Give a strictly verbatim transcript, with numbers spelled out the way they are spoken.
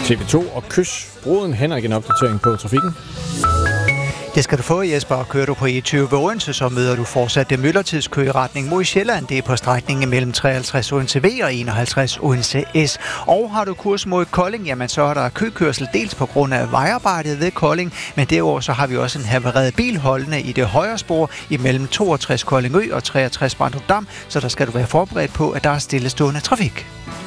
T V to og Kys Broden Henrik en opdatering på trafikken. Det skal du få, Jesper. Kører du på E tyve ved Odense, så møder du fortsat det myldretidskø i retning mod Sjælland. Det er på strækningen mellem treoghalvtreds Odense V og enoghalvtreds Odense S. Og har du kurs mod Kolding, jamen så er der køkørsel dels på grund af vejarbejdet ved Kolding, men derudover så har vi også en havareret bil holdende i det højre spor imellem toogtres Koldingø og treogtres Brandrup Dam, så der skal du være forberedt på, at der er stillestående trafik.